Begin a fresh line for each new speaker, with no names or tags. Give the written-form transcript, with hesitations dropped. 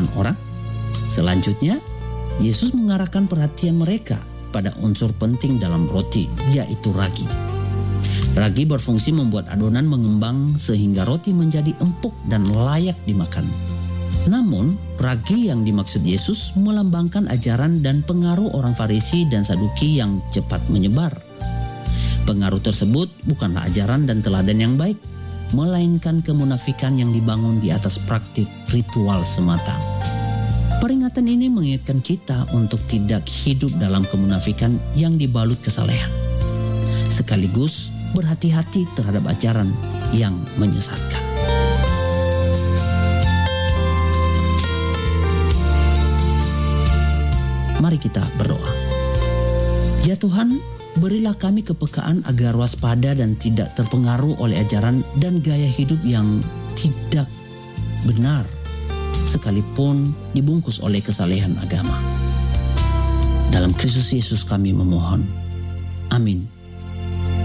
kebanyakan orang? Selanjutnya, Yesus mengarahkan perhatian mereka pada unsur penting dalam roti, yaitu ragi. Ragi berfungsi membuat adonan mengembang sehingga roti menjadi empuk dan layak dimakan. Namun, ragi yang dimaksud Yesus melambangkan ajaran dan pengaruh orang Farisi dan Saduki yang cepat menyebar. Pengaruh tersebut bukanlah ajaran dan teladan yang baik, melainkan kemunafikan yang dibangun di atas praktik ritual semata. Peringatan ini mengingatkan kita untuk tidak hidup dalam kemunafikan yang dibalut kesalehan, sekaligus berhati-hati terhadap ajaran yang menyesatkan. Mari kita berdoa. Ya Tuhan, berilah kami kepekaan agar waspada dan tidak terpengaruh oleh ajaran dan gaya hidup yang tidak benar, sekalipun dibungkus oleh kesalehan agama. Dalam Kristus Yesus kami memohon. Amin.